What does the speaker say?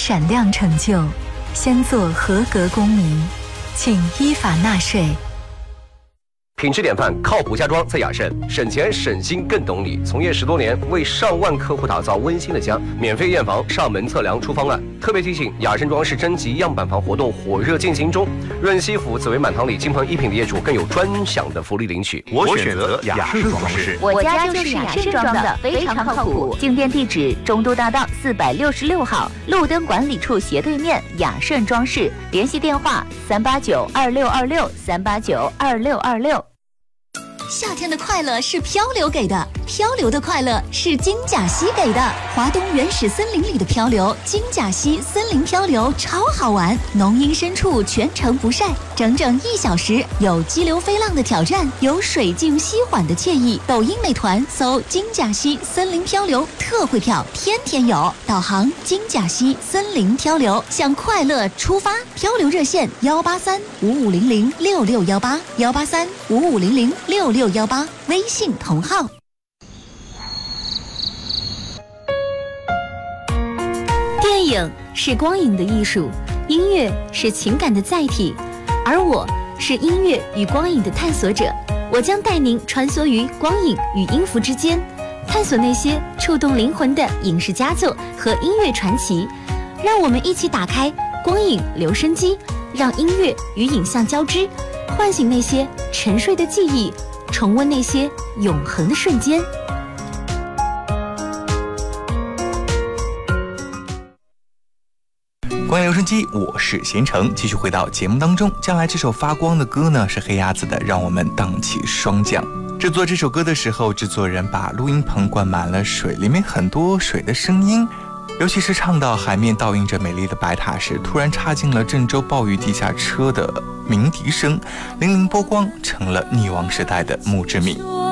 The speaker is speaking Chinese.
闪亮成就，先做合格公民，请依法纳税。 品质典范，靠谱家装在雅盛，省钱省心更懂你。从业10多年，为上万客户打造温馨的家，免费验房、上门测量、出方案。特别提醒，雅盛装饰征集样板房活动火热进行中，润西府紫薇满堂里金鹏一品的业主更有专享的福利领取。 我选择雅盛装饰， 我家就是雅盛装的，非常靠谱。进店地址：中都大道466号，路灯管理处斜对面，雅盛装饰。联系电话：3892626，3892626。 夏天的快乐是漂流给的，漂流的快乐是金甲溪给的。华东原始森林里的漂流，金甲溪森林漂流超好玩，浓荫深处全程不晒，整整1小时，有激流飞浪的挑战，有水静溪缓的惬意。抖音美团搜金甲溪森林漂流，特惠票天天有。导航金甲溪森林漂流，向快乐出发。漂流热线18355006618，18355006618，微信同号。 电影是光影的艺术，音乐是情感的载体，而我是音乐与光影的探索者。我将带您穿梭于光影与音符之间，探索那些触动灵魂的影视佳作和音乐传奇。让我们一起打开光影留声机，让音乐与影像交织，唤醒那些沉睡的记忆，重温那些永恒的瞬间。 光影留声机，我是贤成，继续回到节目当中。接下来这首发光的歌呢，是黑鸭子的《让我们荡起双桨》。制作这首歌的时候，制作人把录音棚灌满了水，里面很多水的声音，尤其是唱到海面倒映着美丽的白塔时，突然插进了郑州暴雨地下车的鸣笛声，粼粼波光成了溺亡时代的墓志铭。